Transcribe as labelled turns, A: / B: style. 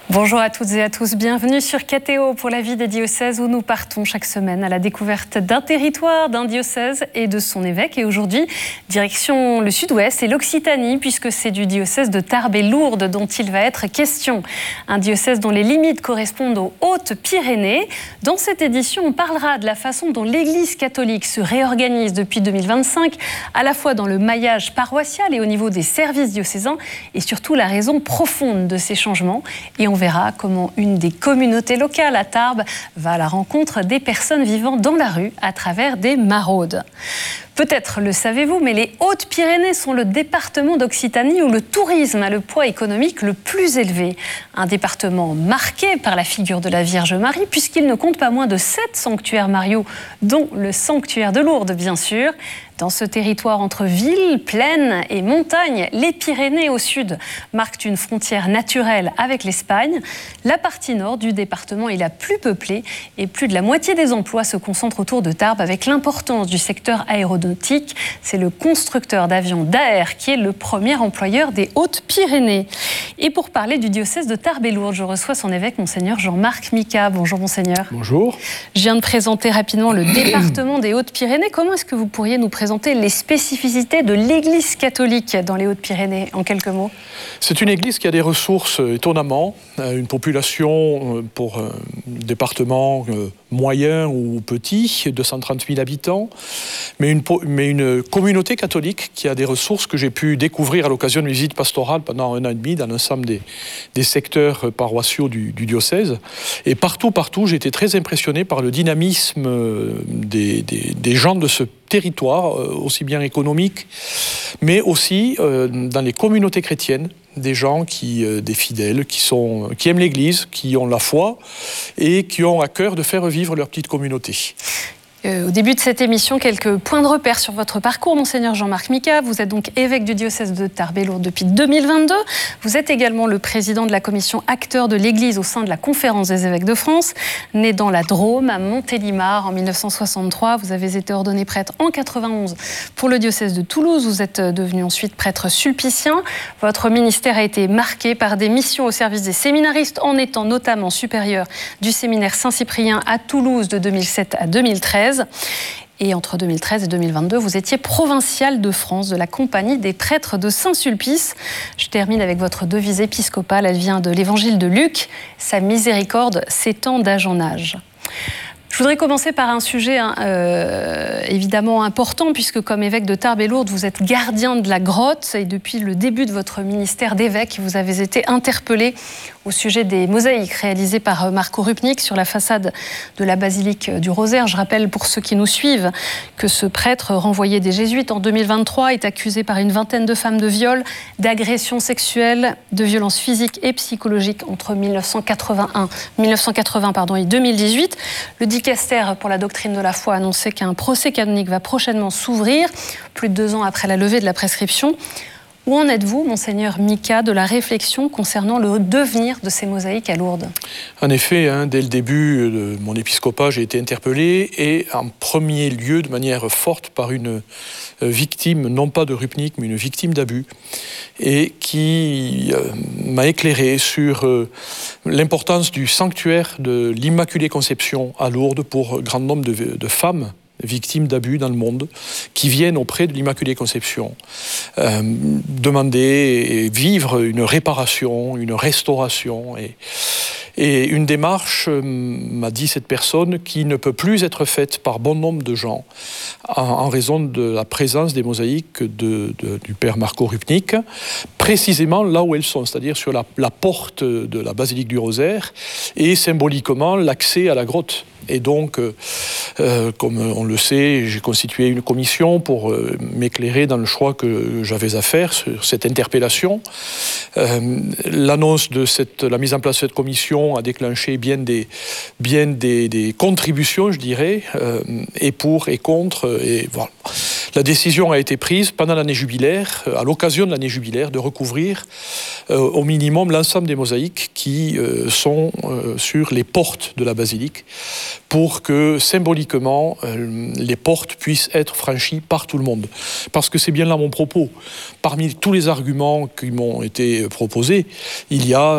A: Bonjour à toutes et à tous, bienvenue sur KTO pour la vie des diocèses où nous partons chaque semaine à la découverte d'un territoire, d'un diocèse et de son évêque. Et aujourd'hui, direction le sud-ouest et l'Occitanie puisque c'est du diocèse de Tarbes et Lourdes dont il va être question. Un diocèse dont les limites correspondent aux Hautes-Pyrénées. Dans cette édition, on parlera de la façon dont l'Église catholique se réorganise depuis 2025, à la fois dans le maillage paroissial et au niveau des services diocésains et surtout la raison profonde de ces changements. Et on verra comment une des communautés locales à Tarbes va à la rencontre des personnes vivant dans la rue à travers des maraudes. Peut-être le savez-vous, mais les Hautes-Pyrénées sont le département d'Occitanie où le tourisme a le poids économique le plus élevé. Un département marqué par la figure de la Vierge Marie, puisqu'il ne compte pas moins de 7 sanctuaires mariaux, dont le sanctuaire de Lourdes, bien sûr. Dans ce territoire entre villes, plaines et montagnes, les Pyrénées au sud marquent une frontière naturelle avec l'Espagne. La partie nord du département est la plus peuplée et plus de la moitié des emplois se concentrent autour de Tarbes avec l'importance du secteur aéronautique. C'est le constructeur d'avions Daher qui est le premier employeur des Hautes-Pyrénées. Et pour parler du diocèse de Tarbes et Lourdes, je reçois son évêque, Monseigneur Jean-Marc Micas. Bonjour Monseigneur.
B: Bonjour.
A: Je viens de présenter rapidement le département des Hautes-Pyrénées. Comment est-ce que vous pourriez nous présenter les spécificités de l'Église catholique dans les Hautes-Pyrénées, en quelques mots?
B: C'est une église qui a des ressources étonnamment, une population pour un département moyen ou petit, 230 000 habitants, mais une communauté catholique qui a des ressources que j'ai pu découvrir à l'occasion d'une visite pastorale pendant 1 an et demi dans l'ensemble des secteurs paroissiaux du diocèse. Et partout, j'ai été très impressionné par le dynamisme des gens de ce territoire, aussi bien économique, mais aussi dans les communautés chrétiennes, des gens des fidèles qui aiment l'Église, qui ont la foi et qui ont à cœur de faire vivre leur petite communauté.
A: Au début de cette émission, quelques points de repère sur votre parcours, Monseigneur Jean-Marc Micas. Vous êtes donc évêque du diocèse de Tarbes et Lourdes depuis 2022. Vous êtes également le président de la commission acteurs de l'Église au sein de la Conférence des évêques de France. Né dans la Drôme, à Montélimar en 1963, vous avez été ordonné prêtre en 91 pour le diocèse de Toulouse. Vous êtes devenu ensuite prêtre sulpicien. Votre ministère a été marqué par des missions au service des séminaristes, en étant notamment supérieur du séminaire Saint-Cyprien à Toulouse de 2007 à 2013. Et entre 2013 et 2022, vous étiez provincial de France de la Compagnie des prêtres de Saint-Sulpice. Je termine avec votre devise épiscopale. Elle vient de l'évangile de Luc. Sa miséricorde s'étend d'âge en âge. Je voudrais commencer par un sujet évidemment important, puisque comme évêque de Tarbes et Lourdes, vous êtes gardien de la grotte. Et depuis le début de votre ministère d'évêque, vous avez été interpellé au sujet des mosaïques réalisées par Marco Rupnik sur la façade de la basilique du Rosaire. Je rappelle pour ceux qui nous suivent que ce prêtre renvoyé des Jésuites en 2023 est accusé par une vingtaine de femmes de viol, d'agressions sexuelles, de violences physiques et psychologiques entre 1980 et 2018. Le dicaster pour la doctrine de la foi a annoncé qu'un procès canonique va prochainement s'ouvrir, plus de 2 ans après la levée de la prescription. Où en êtes-vous, Monseigneur Micas, de la réflexion concernant le devenir de ces mosaïques à Lourdes? En effet, dès le début de mon épiscopat, j'ai été interpellé et en premier lieu, de manière forte, par une victime, non pas de Rupnik, mais une victime d'abus, et qui m'a éclairé sur l'importance du sanctuaire de l'Immaculée Conception à Lourdes pour un grand nombre de femmes victimes d'abus dans le monde, qui viennent auprès de l'Immaculée Conception demander et vivre une réparation, une restauration. Et une démarche, m'a dit cette personne, qui ne peut plus être faite par bon nombre de gens en raison de la présence des mosaïques du père Marco Rupnik, précisément là où elles sont, c'est-à-dire sur la porte de la basilique du Rosaire et symboliquement l'accès à la grotte. Et donc, comme on le sait, j'ai constitué une commission pour m'éclairer dans le choix que j'avais à faire sur cette interpellation. L'annonce de la mise en place de cette commission a déclenché bien des contributions, je dirais, et pour et contre. Et voilà. La décision a été prise pendant l'année jubilaire, à l'occasion de l'année jubilaire, de recouvrir au minimum l'ensemble des mosaïques qui sont sur les portes de la basilique, pour que symboliquement les portes puissent être franchies par tout le monde. Parce que c'est bien là mon propos. Parmi tous les arguments qui m'ont été proposés, il y a